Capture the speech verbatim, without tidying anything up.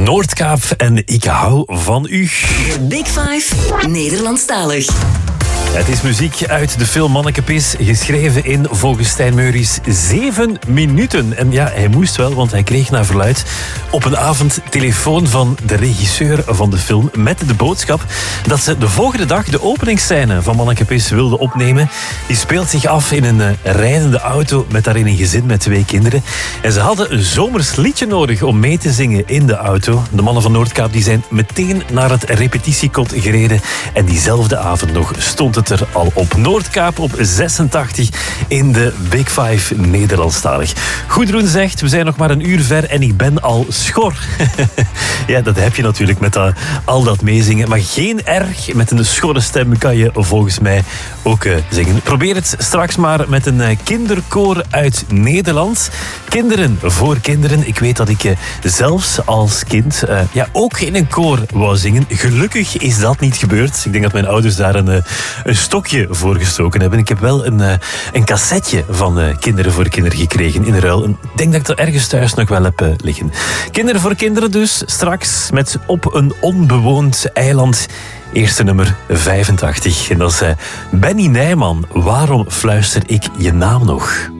Noordkaap en ik hou van u. De Big Five, Nederlandstalig. Het is muziek uit de film Mannekepis, geschreven in, volgens Stijn Meuris, zeven minuten. En ja, hij moest wel, want hij kreeg naar verluidt op een avond telefoon van de regisseur van de film met de boodschap dat ze de volgende dag de openingsscène van Mannekepis wilde opnemen. Die speelt zich af in een uh, rijdende auto met daarin een gezin met twee kinderen. En ze hadden een zomers liedje nodig om mee te zingen in de auto. De mannen van Noordkaap die zijn meteen naar het repetitiekot gereden en diezelfde avond nog stond het er al op. Noordkaap op zesentachtig in de Big Five Nederlandstalig. Goedroen zegt, we zijn nog maar een uur ver en ik ben al schor. Ja, dat heb je natuurlijk met uh, al dat meezingen. Maar geen erg, met een schorre stem kan je volgens mij ook uh, zingen. Probeer het straks maar met een uh, kinderkoor uit Nederland. Kinderen voor kinderen. Ik weet dat ik uh, zelfs als kind uh, ja, ook in een koor wou zingen. Gelukkig is dat niet gebeurd. Ik denk dat mijn ouders daar een, uh, een stokje voor gestoken hebben. Ik heb wel een, uh, een cassetje van uh, Kinderen voor Kinderen gekregen in ruil. En ik denk dat ik dat ergens thuis nog wel heb uh, liggen. Kinderen voor kinderen dus, straks met Op een onbewoond eiland. Eerste nummer vijfentachtig. En dat is uh, Benny Nijman. Waarom fluister ik je naam nog?